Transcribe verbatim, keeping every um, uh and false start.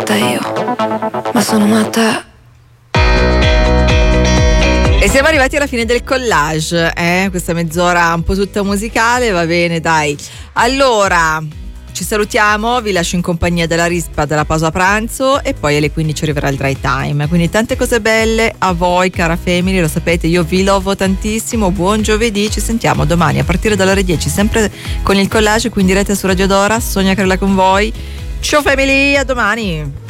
matta io, ma sono matta. E siamo arrivati alla fine del collage, eh? Questa mezz'ora un po' tutta musicale, va bene, dai. Allora, ci salutiamo, vi lascio in compagnia della rispa della pausa pranzo e poi alle quindici arriverà il dry time. Quindi tante cose belle a voi, cara family, lo sapete, io vi lovo tantissimo. Buon giovedì, ci sentiamo domani a partire dalle ore dieci, sempre con il collage qui in diretta su Radio Dora. Sonia Carella con voi. Ciao family, a domani.